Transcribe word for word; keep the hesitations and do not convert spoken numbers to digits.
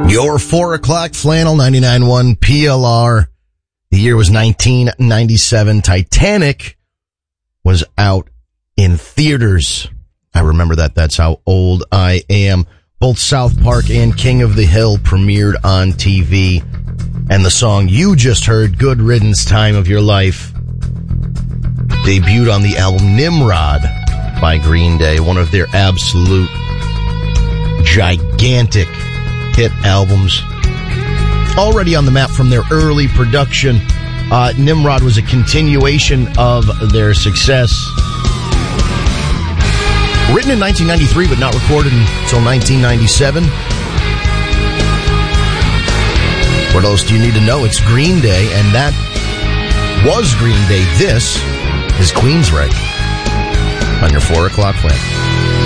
Your four o'clock flannel, ninety-nine point one P L R. The year was nineteen ninety-seven. Titanic was out in theaters. I remember that. That's how old I am. Both South Park and King of the Hill premiered on T V. And the song you just heard, Good Riddance, Time of Your Life, debuted on the album Nimrod by Green Day, one of their absolute gigantic hit albums. Already on the map from their early production, uh, Nimrod was a continuation of their success. Written in nineteen ninety-three, but not recorded until nineteen ninety-seven. What else do you need to know? It's Green Day, and that was Green Day. This is Queensryche on your four o'clock plan.